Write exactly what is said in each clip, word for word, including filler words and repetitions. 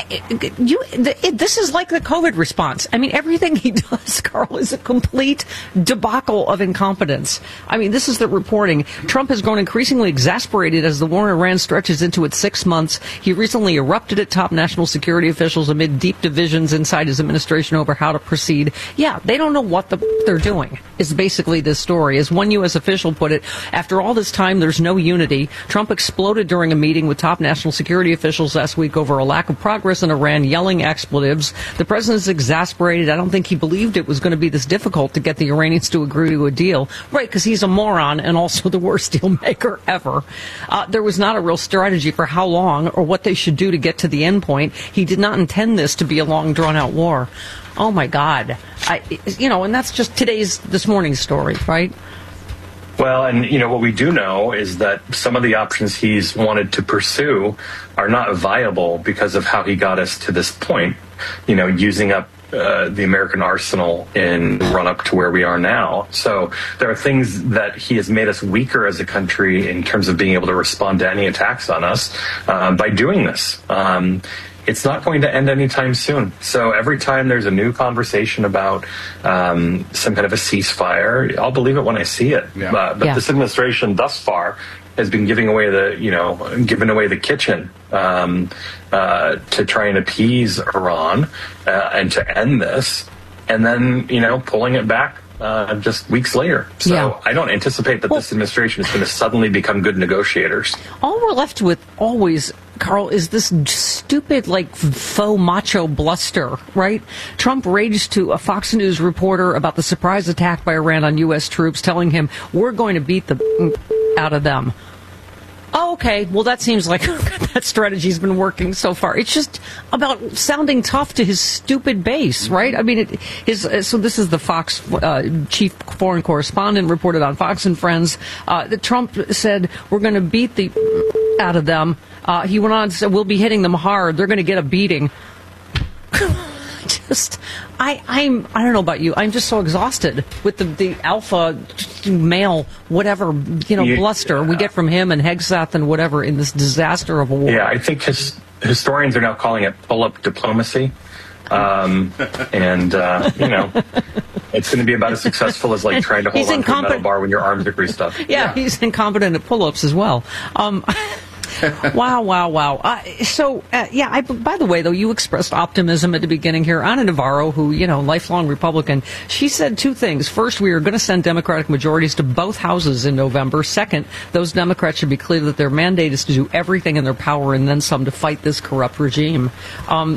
you, this is like the COVID response. I mean, everything he does, Carl, is a complete debacle of incompetence. I mean, this is the reporting. Trump has grown increasingly exasperated as the war in Iran stretches into its six months. He recently erupted at top national security officials amid deep divisions inside his administration over how to proceed. Yeah, they don't know what the they're doing, is basically this story. As one U S official put it, after all this time, there's no unity. Trump exploded during a meeting with top national security officials last week over a lack of progress in Iran, yelling expletives. The president's exasperated. I don't think he believed it was going to be this difficult to get the Iranians to agree to a deal. Right, because he's a moron and also the worst deal maker ever. Uh, there was not a real strategy for how long or what they should do to get to the end point. He did not intend this to be a long, drawn-out war. Oh, my God. I, you know, and that's just today's, this morning's story, right? Well, and, you know, what we do know is that some of the options he's wanted to pursue are not viable because of how he got us to this point, you know, using up uh, the American arsenal in the run-up to where we are now. So there are things that he has made us weaker as a country in terms of being able to respond to any attacks on us um, by doing this. Um It's not going to end anytime soon. So every time there's a new conversation about um, some kind of a ceasefire, I'll believe it when I see it. Yeah. Uh, but yeah. This administration thus far has been giving away the, you know, giving away the kitchen um, uh, to try and appease Iran uh, and to end this, and then, you know, pulling it back Uh, just weeks later. So yeah. I don't anticipate that well, this administration is going to suddenly become good negotiators. All we're left with always, Carl, is this stupid, like, faux macho bluster, right? Trump raged to a Fox News reporter about the surprise attack by Iran on U S troops, telling him, we're going to beat the out of them. Oh, okay. Well, that seems like that strategy's been working so far. It's just about sounding tough to his stupid base, right? I mean, it, his, so this is the Fox uh, chief foreign correspondent reported on Fox and Friends uh, that Trump said, we're going to beat the out of them. Uh, he went on to say, we'll be hitting them hard. They're going to get a beating. Just, I, I'm, I don't know about you. I'm just so exhausted with the, the alpha male, whatever, you know, you, bluster uh, we get from him and Hegseth and whatever in this disaster of a war. Yeah, I think his, historians are now calling it pull-up diplomacy. Um, and, uh, you know, it's going to be about as successful as, like, trying to hold on to a metal bar when your arms are greased up. Yeah, yeah. He's incompetent at pull-ups as well. Um wow, wow, wow. Uh, so, uh, yeah, I, by the way, though, you expressed optimism at the beginning here. Ana Navarro, who, you know, lifelong Republican, she said two things. First, we are going to send Democratic majorities to both houses in November. Second, those Democrats should be clear that their mandate is to do everything in their power and then some to fight this corrupt regime. Um,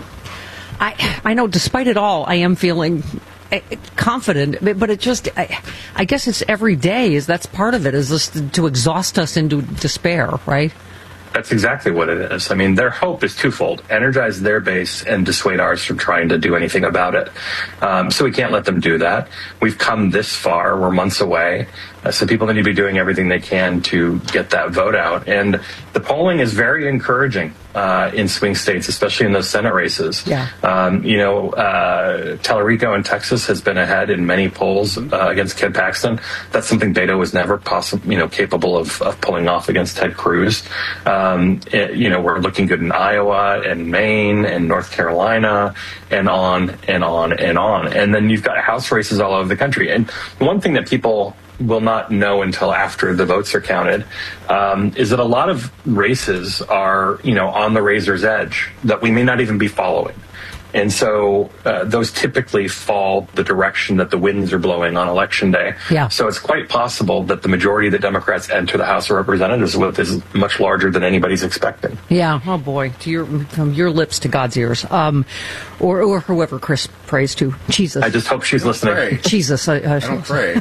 I, I know, despite it all, I am feeling confident, but it just, I, I guess it's every day, is that's part of it, is this to exhaust us into despair, right? That's exactly what it is. I mean, their hope is twofold: energize their base and dissuade ours from trying to do anything about it. Um, so we can't let them do that. We've come this far. We're months away. Uh, so people need to be doing everything they can to get that vote out. And the polling is very encouraging uh, in swing states, especially in those Senate races. Yeah. Um, you know, uh, Tellerico in Texas has been ahead in many polls uh, against Ken Paxton. That's something Beto was never possible, you know, capable of, of pulling off against Ted Cruz. Um, it, you know, we're looking good in Iowa and Maine and North Carolina and on and on and on. And then you've got House races all over the country. And one thing that people will not know until after the votes are counted, um, is that a lot of races are, you know, on the razor's edge that we may not even be following. And so uh, those typically fall the direction that the winds are blowing on Election Day. Yeah. So it's quite possible that the majority that Democrats enter the House of Representatives with is much larger than anybody's expecting. Yeah. Oh, boy. To your, from your lips to God's ears. Um, or, or whoever Chris prays to. Jesus. I just hope she's listening. Pray. Jesus. I, I, I don't pray.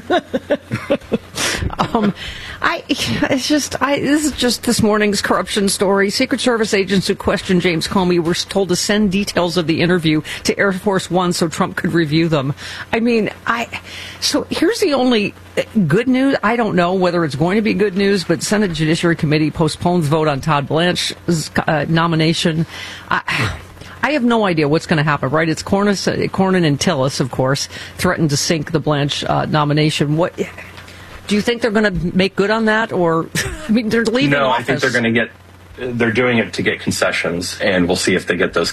um, I, it's just, I, this is just this morning's corruption story. Secret Service agents who questioned James Comey were told to send details of the interview to Air Force One so Trump could review them. I mean, I, so here's the only good news. I don't know whether it's going to be good news, but Senate Judiciary Committee postpones vote on Todd Blanche's uh, nomination. I, I have no idea what's going to happen, right? It's Cornyn, Cornyn and Tillis, of course, threatened to sink the Blanche uh, nomination. What do you think they're going to make good on that, or I mean, they're leaving no, office? I think they're going to get. They're doing it to get concessions, and we'll see if they get those